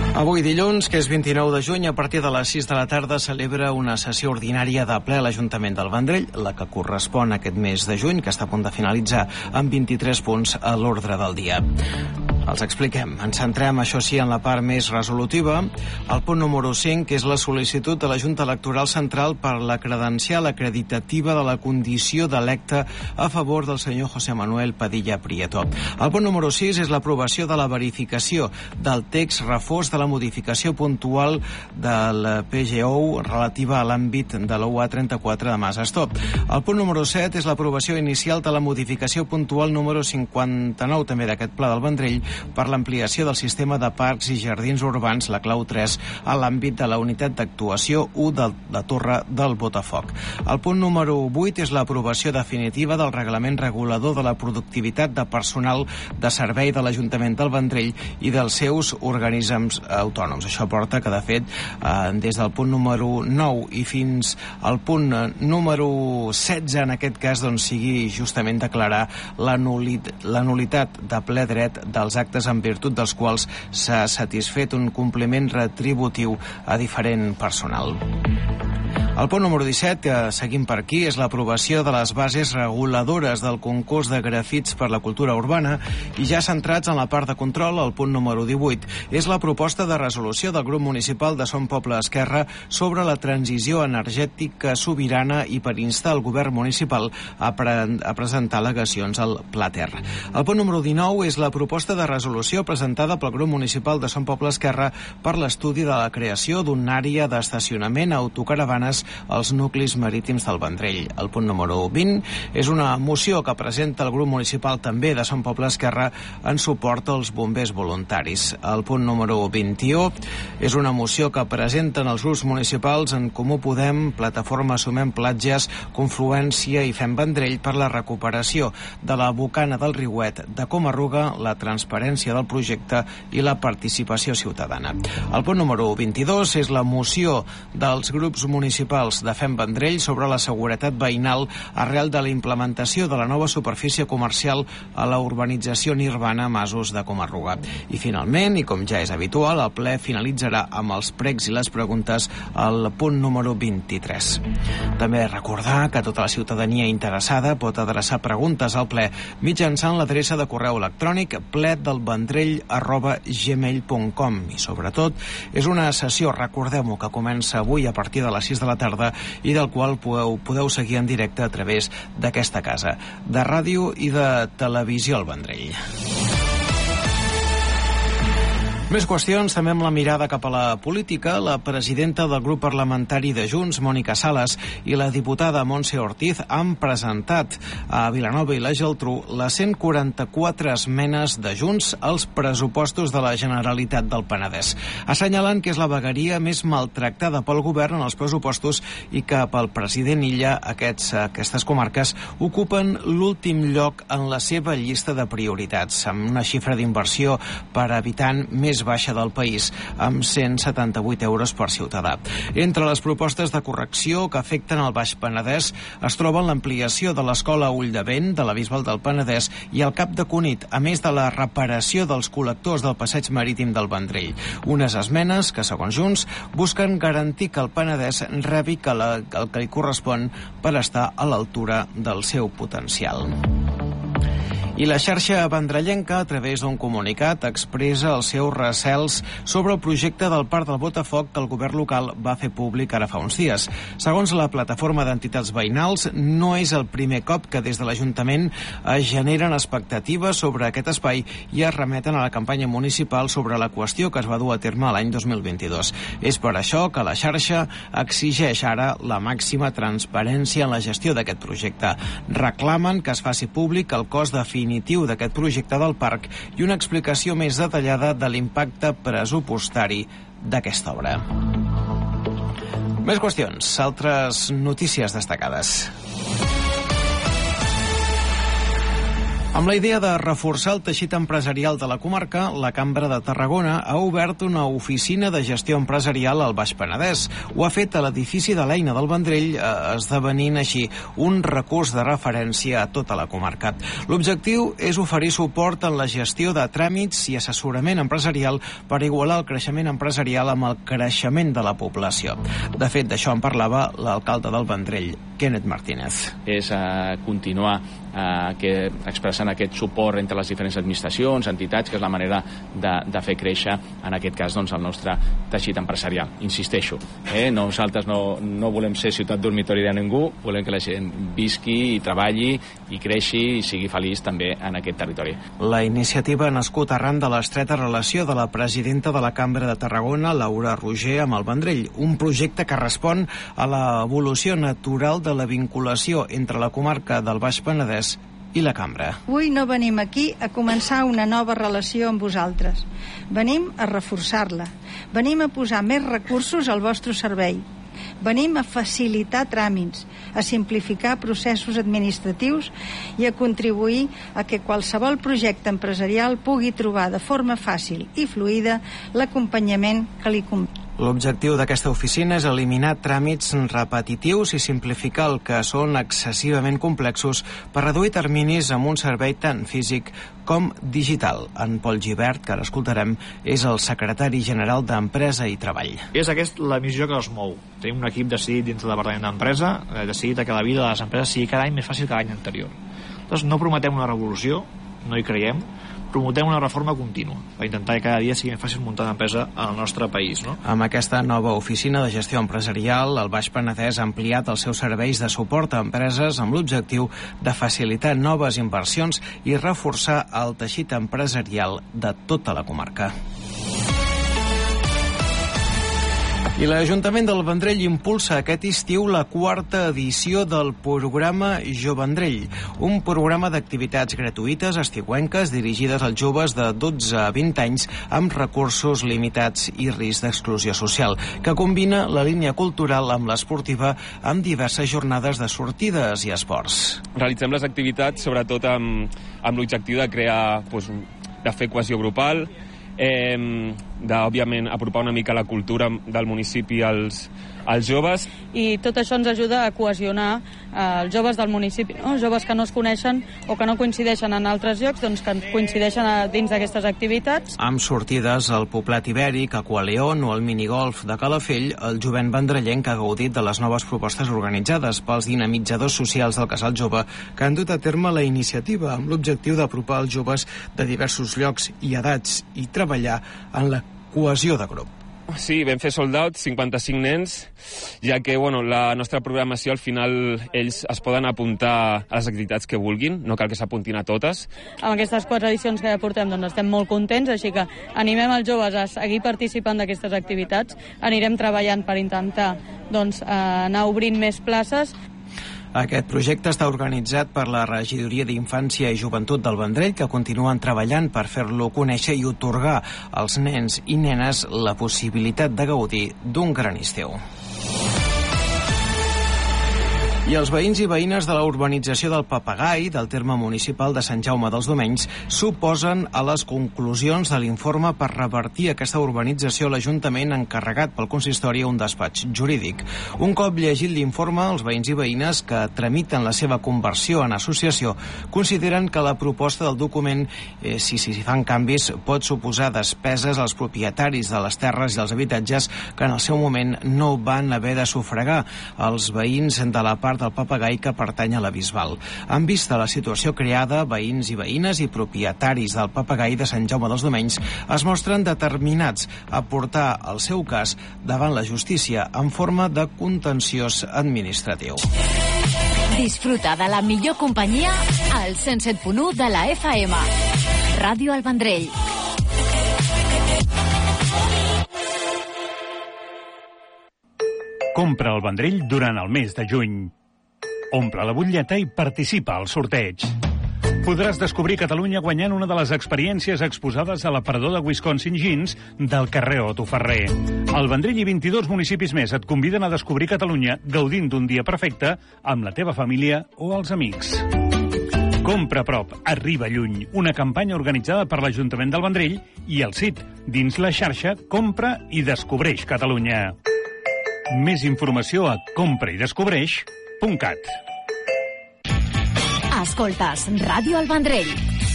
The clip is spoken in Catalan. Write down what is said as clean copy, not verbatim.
Avui dilluns, que és 29 de juny, a partir de les 6 de la tarda celebra una sessió ordinària de ple a l'Ajuntament del Vendrell, la que correspon a aquest mes de juny, que està a punt de finalitzar amb 23 punts a l'ordre del dia. Els expliquem. Ens centrem, això sí, en la part més resolutiva. El punt número 5, que és la sol·licitud de la Junta Electoral Central per la credencial acreditativa de la condició d'electe a favor del senyor José Manuel Padilla Prieto. El punt número 6 és l'aprovació de la verificació del text refós de la modificació puntual del PGO relativa a l'àmbit de la UA 34 de Mas Stop. El punt número 7 és l'aprovació inicial de la modificació puntual número 59, també d'aquest Pla del Vendrell, per l'ampliació del sistema de parcs i jardins urbans, la clau 3, a l'àmbit de la unitat d'actuació 1 de la Torre del Botafoc. El punt número 8 és l'aprovació definitiva del reglament regulador de la productivitat de personal de servei de l'Ajuntament del Vendrell i dels seus organismes autònoms. Això porta que, de fet, des del punt número 9 i fins al punt número 16, en aquest cas, doncs, sigui justament declarar la nulitat de ple dret dels actes en virtut dels quals s'ha satisfet un compliment retributiu a diferent personal. El punt número 17, que seguim per aquí, és l'aprovació de les bases reguladores del concurs de grafits per la cultura urbana i ja centrats en la part de control, el punt número 18 és la proposta de resolució del grup municipal de Som Poble Esquerra sobre la transició energètica sobirana i per instar el govern municipal a presentar al·legacions al Pla Terra. El punt número 19 és la proposta de resolució presentada pel grup municipal de Som Poble Esquerra per l'estudi de la creació d'una àrea d'estacionament a autocaravanes als nuclis marítims del Vendrell. El punt número 20 és una moció que presenta el grup municipal també de Som Poble Esquerra en suport als bombers voluntaris. El punt número 21 és una moció que presenten els grups municipals en Comú Podem, Plataforma Sumem Platges, Confluència i Fem Vendrell per la recuperació de la bocana del Riuet de Comarruga, la transparència del projecte i la participació ciutadana. El punt número 22 és la moció dels grups municipals de Fem Vendrell sobre la seguretat veïnal arrel de la implementació de la nova superfície comercial a la urbanització Nirvana Masos de Comarruga. I finalment, i com ja és habitual, el ple finalitzarà amb els pregs i les preguntes al punt número 23. També recordar que tota la ciutadania interessada pot adreçar preguntes al ple mitjançant l'adreça de correu electrònic pledelvendrell@gmail.com i sobretot és una sessió, recordem-ho, que comença avui a partir de les 6 de la tarda i del qual podeu seguir en directe a través d'aquesta casa de ràdio i de televisió al Vendrell. Més qüestions, també amb la mirada cap a la política. La presidenta del grup parlamentari de Junts, Mònica Sales, i la diputada Montse Ortiz han presentat a Vilanova i la Geltrú les 144 esmenes de Junts als pressupostos de la Generalitat del Penedès. Assenyalen que és la vegueria més maltractada pel govern en els pressupostos i que pel president Illa aquestes comarques ocupen l'últim lloc en la seva llista de prioritats, amb una xifra d'inversió per habitant més baixa del país, amb 178 euros per ciutadà. Entre les propostes de correcció que afecten el Baix Penedès es troben l'ampliació de l'escola Ull de Vent de la Bisbal del Penedès i el Cap de Cunit, a més de la reparació dels col·lectors del passeig marítim del Vendrell. Unes esmenes que, segons Junts, busquen garantir que el Penedès rebi el que li correspon per estar a l'altura del seu potencial. I la xarxa vendrellenca, a través d'un comunicat, expressa els seus recels sobre el projecte del Parc del Botafoc que el govern local va fer públic ara fa uns dies. Segons la plataforma d'entitats veïnals, no és el primer cop que des de l'Ajuntament es generen expectatives sobre aquest espai i es remeten a la campanya municipal sobre la qüestió que es va dur a terme l'any 2022. És per això que la xarxa exigeix ara la màxima transparència en la gestió d'aquest projecte. Reclamen que es faci públic el cost definitiu d'aquest projecte del parc i una explicació més detallada de l'impacte pressupostari d'aquesta obra. Més qüestions, altres notícies destacades. Amb la idea de reforçar el teixit empresarial de la comarca, la Cambra de Tarragona ha obert una oficina de gestió empresarial al Baix Penedès. Ho ha fet a l'edifici de l'Eina del Vendrell, esdevenint així un recurs de referència a tota la comarca. L'objectiu és oferir suport en la gestió de tràmits i assessorament empresarial per igualar el creixement empresarial amb el creixement de la població. De fet, d'això en parlava l'alcalde del Vendrell, Kenneth Martínez. És continuar expressant aquest suport entre les diferents administracions, entitats, que és la manera de fer créixer, en aquest cas, doncs, el nostre teixit empresarial. Insisteixo, nosaltres no volem ser ciutat dormitori de ningú, volem que la gent visqui i treballi i creixi i sigui feliç també en aquest territori. La iniciativa ha nascut arran de l'estreta relació de la presidenta de la Cambra de Tarragona, Laura Roger, amb el Vendrell, un projecte que respon a l'evolució natural de la vinculació entre la comarca del Baix Penedès i la Cambra. Avui no venim aquí a començar una nova relació amb vosaltres. Venim a reforçar-la. Venim a posar més recursos al vostre servei. Venim a facilitar tràmits, a simplificar processos administratius i a contribuir a que qualsevol projecte empresarial pugui trobar de forma fàcil i fluida l'acompanyament que li convé. L'objectiu d'aquesta oficina és eliminar tràmits repetitius i simplificar el que són excessivament complexos per reduir terminis amb un servei tant físic com digital. En Pol Gibert, que ara escoltarem, és el secretari general d'Empresa i Treball. És aquesta la missió que els mou. Tenim un equip decidit dins del Departament d'Empresa, decidit que la vida de les empreses sigui cada any més fàcil que l'any anterior. Llavors no prometem una revolució, no hi creiem, promotem una reforma contínua per intentar que cada dia sigui més fàcil muntar una empresa al nostre país, no? Amb aquesta nova oficina de gestió empresarial, el Baix Penedès ha ampliat els seus serveis de suport a empreses amb l'objectiu de facilitar noves inversions i reforçar el teixit empresarial de tota la comarca. I l'Ajuntament del Vendrell impulsa aquest estiu la 4a edició del programa Jo Vendrell, un programa d'activitats gratuïtes estiuenques dirigides als joves de 12 a 20 anys amb recursos limitats i risc d'exclusió social, que combina la línia cultural amb l'esportiva amb diverses jornades de sortides i esports. Realitzem les activitats sobretot amb l'objectiu de crear, de fer cohesió grupal, d'òbviament apropar una mica la cultura del municipi als joves. I tot això ens ajuda a cohesionar els joves del municipi, no? Joves que no es coneixen o que no coincideixen en altres llocs, doncs que coincideixen dins d'aquestes activitats. Amb sortides al Poblat Ibèric, a Coaleón o al minigolf de Calafell, el jovent vendrellenc ha gaudit de les noves propostes organitzades pels dinamitzadors socials del Casal Jove, que han dut a terme la iniciativa amb l'objectiu d'apropar els joves de diversos llocs i edats i treballar en la cohesió de grup. Sí, vam fer sold out, 55 nens, ja que la nostra programació al final ells es poden apuntar a les activitats que vulguin, no cal que s'apuntin a totes. Amb aquestes 4 edicions que ja portem doncs estem molt contents, així que animem els joves a seguir participant d'aquestes activitats. Anirem treballant per intentar anar obrint més places. Aquest projecte està organitzat per la Regidoria d'Infància i Joventut del Vendrell, que continuen treballant per fer-lo conèixer i otorgar als nens i nenes la possibilitat de gaudir d'un gran estiu. I els veïns i veïnes de la urbanització del Papagai, del terme municipal de Sant Jaume dels Domenys, s'oposen a les conclusions de l'informe per revertir aquesta urbanització a l'Ajuntament encarregat pel consistori a un despatx jurídic. Un cop llegit l'informe, els veïns i veïnes que tramiten la seva conversió en associació consideren que la proposta del document, si fan canvis, pot suposar despeses als propietaris de les terres i els habitatges que en el seu moment no van haver de sufragar els veïns de la part del Papagai que pertany a la Bisbal. En vista la situació creada, veïns i veïnes i propietaris del Papagai de Sant Jaume dels Domenys es mostren determinats a portar el seu cas davant la justícia en forma de contenciós administratiu. Disfruta de la millor companyia al 107.1 de la FM. Ràdio El Vendrell. Compra el Vendrell durant el mes de juny. Omple la butlleta i participa al sorteig. Podràs descobrir Catalunya guanyant una de les experiències exposades a l'aparador de Wisconsin Jeans del carrer Otto Ferrer. El Vendrell i 22 municipis més et conviden a descobrir Catalunya gaudint d'un dia perfecte amb la teva família o els amics. Compra a prop, arriba lluny. Una campanya organitzada per l'Ajuntament del Vendrell i el CIT, dins la xarxa Compra i Descobreix Catalunya. Més informació a compraidescobreix.cat. Escoltes Ràdio El Vendrell.